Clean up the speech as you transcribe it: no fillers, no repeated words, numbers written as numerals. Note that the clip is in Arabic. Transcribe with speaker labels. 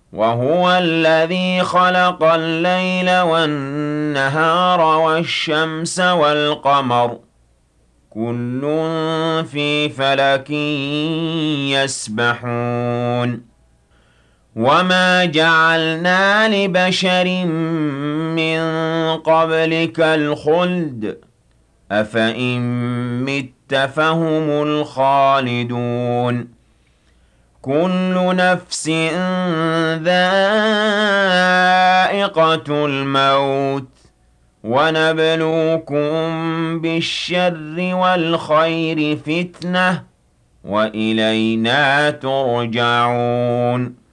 Speaker 1: وهو الذي خلق الليل والنهار والشمس والقمر كل في فلك يسبحون وما جعلنا لبشر من قبلك الخلد أفإن مت فهم الخالدون كل نفس ذائقة الموت ونبلوكم بالشر والخير فتنة وإلينا ترجعون